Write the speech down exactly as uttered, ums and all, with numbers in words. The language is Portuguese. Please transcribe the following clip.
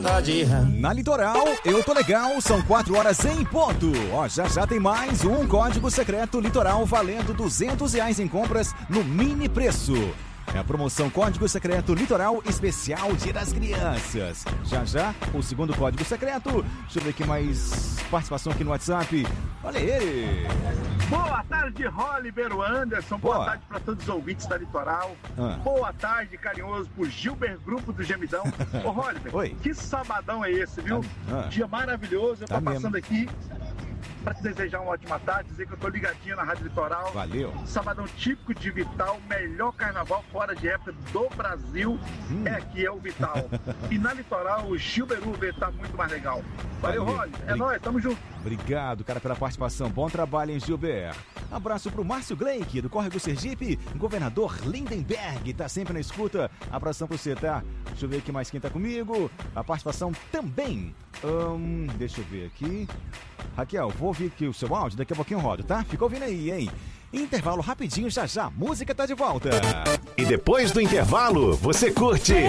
Na Litoral, eu tô legal, são quatro horas em ponto. Ó, já já tem mais um código secreto Litoral valendo duzentos reais em compras no mini preço. É a promoção Código Secreto Litoral Especial Dia das Crianças. Já já, o segundo código secreto. Deixa eu ver aqui mais participação aqui no WhatsApp. Olha ele. Boa tarde, Oliver Anderson. Boa, Boa tarde para todos os ouvintes da Litoral. Ah. Boa tarde, carinhoso, pro Gilber Grupo do Gemidão. Ô, Oliver, Oi. que sabadão é esse, viu? Ah. Dia maravilhoso. Eu tô tá passando mesmo. aqui para te desejar uma ótima tarde, dizer que eu tô ligadinho na Rádio Litoral. Valeu. Sabadão típico de Vital, melhor carnaval fora de época do Brasil. Hum. É aqui, é o Vital. E na Litoral, o Gilberuber tá muito mais legal. Valeu, Valeu. Rony. É Bri... nóis, tamo junto. Obrigado, cara, pela participação. Bom trabalho, hein, Gilber. Abraço pro Márcio Gleick, do Córrego Sergipe. Governador Lindenberg, tá sempre na escuta. Abração pra você, tá? Deixa eu ver aqui mais quem tá comigo. A participação também. Hum, deixa eu ver aqui. Raquel, vou ouvir aqui o seu áudio, daqui a pouquinho eu rodo, tá? Fica ouvindo aí, hein? Intervalo rapidinho, já já, música tá de volta. E depois do intervalo, você curte